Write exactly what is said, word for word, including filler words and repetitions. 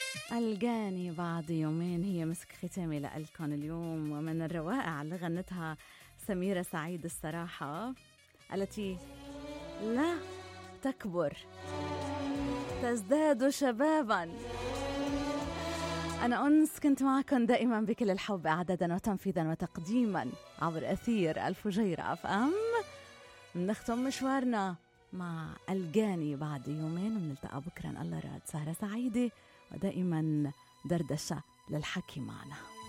ألقاني بعد يومين هي مسك ختامي لألكن اليوم، ومن الروائع اللي غنتها سميرة سعيد الصراحة، التي لا تكبر تزداد شبابا. أنا أنس كنت معكم دائما بكل الحب إعدادا وتنفيذا وتقديما عبر أثير الفجيرة أف أم. نختم مشوارنا مع ألقاني بعد يومين، ونلتقى بكرة إن الله راد. سهرة سعيدة ودائما دردشة للحكي معنا.